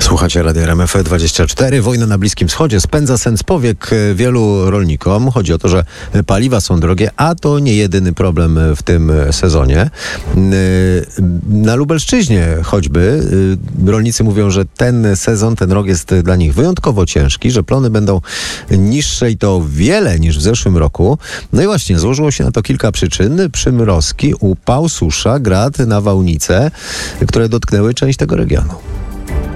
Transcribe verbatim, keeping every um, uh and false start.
Słuchacie Radia R M F dwadzieścia cztery. Wojna na Bliskim Wschodzie spędza sen z powiek wielu rolnikom. Chodzi o to, że paliwa są drogie, a to nie jedyny problem w tym sezonie. Na Lubelszczyźnie choćby rolnicy mówią, że ten sezon, ten rok jest dla nich wyjątkowo ciężki, że plony będą niższe i to o wiele niż w zeszłym roku. No i właśnie, złożyło się na to kilka przyczyn. Przymrozki, upał, susza, grad, nawałnice, które dotknęły część tego regionu.